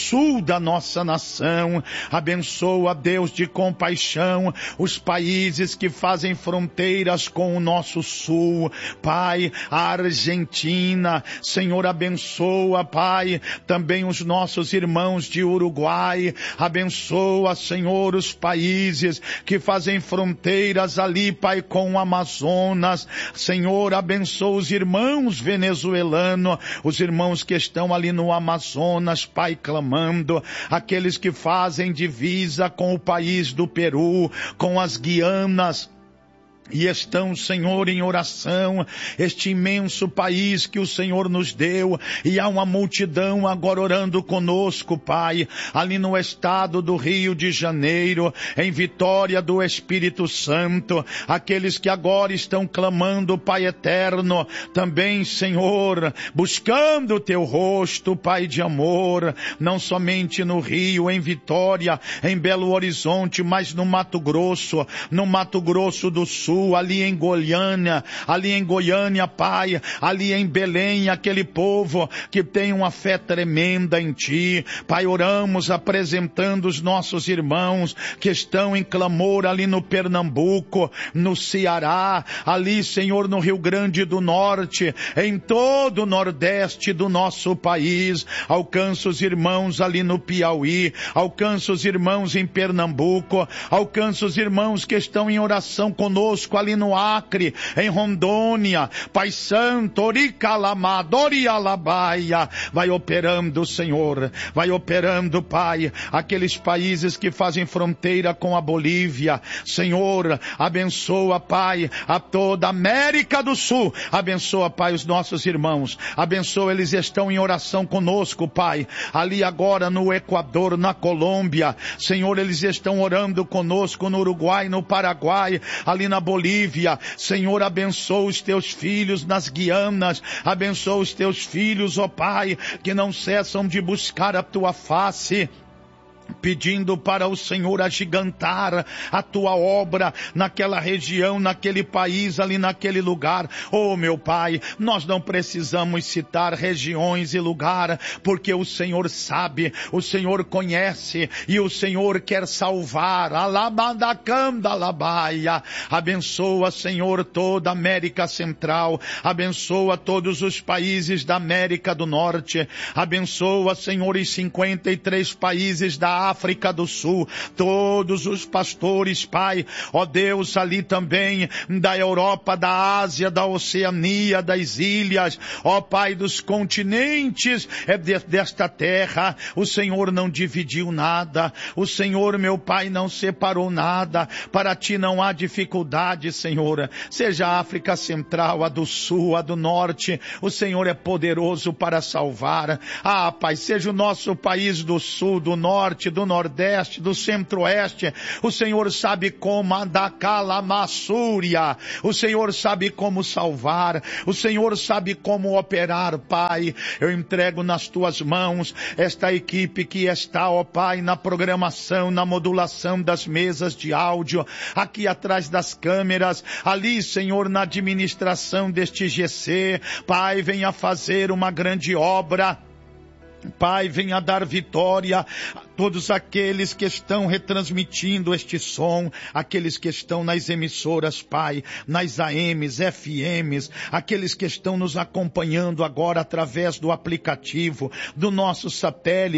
sul da nossa nação. Abençoa, Deus de compaixão, os países que fazem fronteiras com o nosso sul. Pai, a Argentina, Senhor, abençoa, Pai, também os nossos irmãos de Uruguai. Abençoa, Senhor, os países que fazem fronteiras ali, Pai, com o Amazonas. Senhor, abençoa os irmãos venezuelanos, os irmãos que estão ali no Amazonas, Pai, clamando, aqueles que fazem divisa com o país do Peru, com as Guianas, e estão, Senhor, em oração, este imenso país que o Senhor nos deu, e há uma multidão agora orando conosco, Pai, ali no estado do Rio de Janeiro, em Vitória do Espírito Santo, aqueles que agora estão clamando, Pai eterno, também, Senhor, buscando o Teu rosto, Pai de amor, não somente no Rio, em Vitória, em Belo Horizonte, mas no Mato Grosso do Sul, ali em Goiânia, Pai, ali em Belém, aquele povo que tem uma fé tremenda em Ti, Pai, oramos apresentando os nossos irmãos que estão em clamor ali no Pernambuco, no Ceará, ali, Senhor, no Rio Grande do Norte, em todo o Nordeste do nosso país. Alcança os irmãos ali no Piauí, alcança os irmãos em Pernambuco, alcança os irmãos que estão em oração conosco ali no Acre, em Rondônia, Pai Santo, Oricalamadorialabaia, vai operando, Senhor, vai operando, Pai, aqueles países que fazem fronteira com a Bolívia, Senhor, abençoa, Pai, a toda a América do Sul, abençoa, Pai, os nossos irmãos, abençoa, eles estão em oração conosco, Pai, ali agora no Equador, na Colômbia, Senhor, eles estão orando conosco no Uruguai, no Paraguai, ali na Bolívia, Senhor, abençoa os Teus filhos nas Guianas, abençoa os Teus filhos, ó Pai, que não cessam de buscar a Tua face, pedindo para o Senhor agigantar a Tua obra naquela região, naquele país, ali naquele lugar. Oh, meu Pai, nós não precisamos citar regiões e lugar, porque o Senhor sabe, o Senhor conhece e o Senhor quer salvar. Alabadacandalabaia. Abençoa, Senhor, toda a América Central, abençoa todos os países da América do Norte, abençoa, Senhor, os 53 países da África do Sul, todos os pastores, Pai, ó Deus, ali também da Europa, da Ásia, da Oceania, das ilhas, ó Pai, dos continentes desta terra, o Senhor não dividiu nada, o Senhor, meu Pai, não separou nada, para Ti não há dificuldade, Senhor, seja a África Central, a do Sul, a do Norte, o Senhor é poderoso para salvar. Ah, Pai, seja o nosso país do Sul, do Norte, do Nordeste, do Centro-Oeste, o Senhor sabe como andacalamassúria, o Senhor sabe como salvar, o Senhor sabe como operar, Pai. Eu entrego nas Tuas mãos esta equipe que está, ó Pai, na programação, na modulação das mesas de áudio, aqui atrás das câmeras, ali, Senhor, na administração deste GC, Pai, venha fazer uma grande obra, Pai, venha dar vitória a todos aqueles que estão retransmitindo este som, aqueles que estão nas emissoras, Pai, nas AMs, FMs, aqueles que estão nos acompanhando agora através do aplicativo, do nosso satélite,